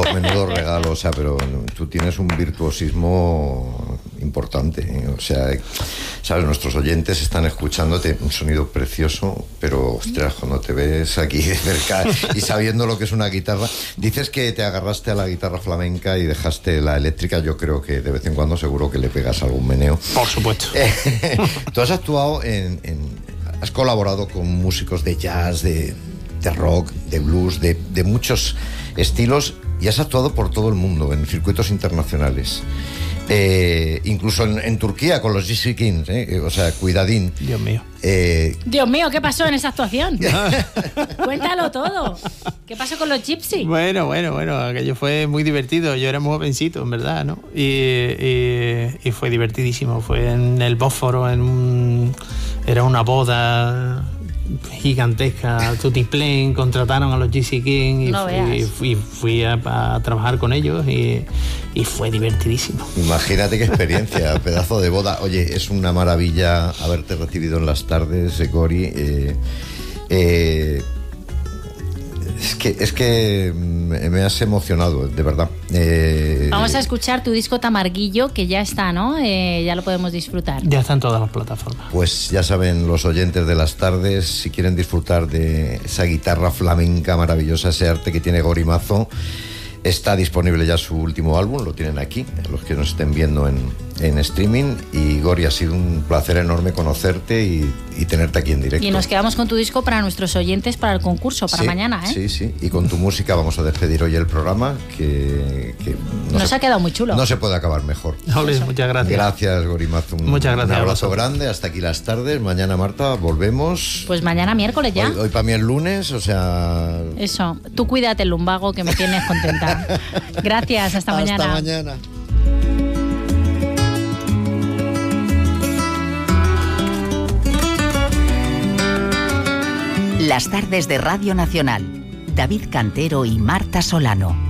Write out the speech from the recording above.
menudo regalo, o sea, pero tú tienes un virtuosismo importante, ¿eh? O sea, sabes, nuestros oyentes están escuchándote, un sonido precioso, pero ostras, cuando te ves aquí de cerca y sabiendo lo que es una guitarra, dices que te agarraste a la guitarra flamenca y dejaste la eléctrica. Yo creo que de vez en cuando seguro que le pegas algún meneo. Por supuesto. Tú has actuado has colaborado con músicos de jazz, de rock, de blues, de muchos estilos, y has actuado por todo el mundo en circuitos internacionales. Incluso en Turquía con los Gypsy Kings, o sea, cuidadín. Dios mío. Dios mío, ¿qué pasó en esa actuación? Cuéntalo todo. ¿Qué pasó con los Gypsy? Bueno, aquello fue muy divertido. Yo era muy jovencito, en verdad, ¿no? Y fue divertidísimo. Fue en el Bósforo, era una boda gigantesca, Tutiplén, contrataron a los Gypsy Kings y fui a trabajar con ellos y fue divertidísimo. Imagínate qué experiencia, pedazo de boda. Oye, es una maravilla haberte recibido en las tardes, Gori. Es que me has emocionado, de verdad. Vamos a escuchar tu disco Tamarguillo, que ya está, ¿no? Ya lo podemos disfrutar. Ya está en todas las plataformas. Pues ya saben los oyentes de las tardes, si quieren disfrutar de esa guitarra flamenca maravillosa, ese arte que tiene Gori Mazo, está disponible ya su último álbum, lo tienen aquí, los que nos estén viendo en streaming. Y Gori, ha sido un placer enorme conocerte y tenerte aquí en directo. Y nos quedamos con tu disco para nuestros oyentes, para el concurso, para mañana, ¿eh? Sí, y con tu música vamos a despedir hoy el programa, que nos ha quedado muy chulo. No se puede acabar mejor. Muchas gracias. Gracias, Gori Mazo. Muchas gracias. Un abrazo grande, hasta aquí las tardes. Mañana, Marta, volvemos. Pues mañana miércoles ya. Hoy para mí es lunes, o sea... Eso, tú cuídate el lumbago, que me tienes contenta. Gracias, hasta mañana. Hasta mañana. Las tardes de Radio Nacional. David Cantero y Marta Solano.